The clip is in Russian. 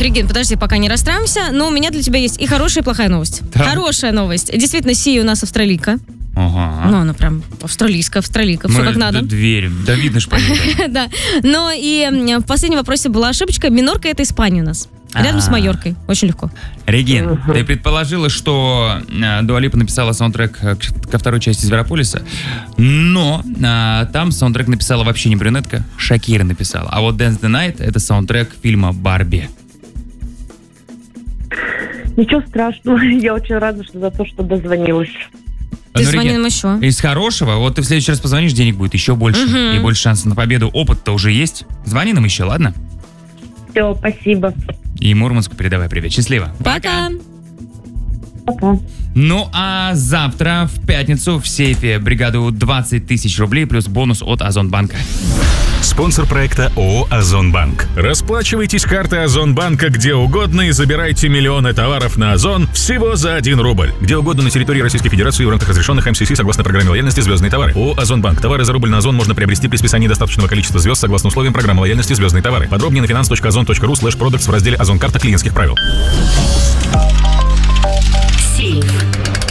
Регин, подожди, пока не расстраиваемся, но у меня для тебя есть и хорошая, и плохая новость. Так. Хорошая новость. Действительно, Сия у нас австралийка. Ага. Ну, она прям австралийка, все как надо. Верим. Да видно ж по ней. Да. Но и в последнем вопросе была ошибочка. Минорка — это Испания у нас. Рядом с Майоркой. Очень легко. Регин, ты предположила, что Дуа Липа написала саундтрек ко второй части «Зверополиса», но там саундтрек написала вообще не брюнетка, Шакира написала. А вот «Dance the Night» — это саундтрек фильма «Барби». Ничего страшного. Я очень рада, что за то, что дозвонилась. Ты звони нам еще. Из хорошего, вот ты в следующий раз позвонишь, денег будет еще больше, и больше шансов на победу. Опыт-то уже есть. Звони нам еще, ладно? Все, спасибо. И Мурманску передавай привет. Счастливо. Пока. Пока. Ну а завтра, в пятницу, в сейфе бригаду 20 тысяч рублей плюс бонус от Озонбанка. Спонсор проекта ООО «Озонбанк». Расплачивайтесь картой Озонбанка где угодно и забирайте миллионы товаров на Озон всего за 1 рубль. Где угодно на территории Российской Федерации в рамках разрешенных МСС согласно программе лояльности «Звездные товары». ООО «Озонбанк». Товары за рубль на Озон можно приобрести при списании достаточного количества звезд согласно условиям программы лояльности «Звездные товары». Подробнее на finance.ozon.ru/products в разделе «Озон карта клиентских правил». Сейф.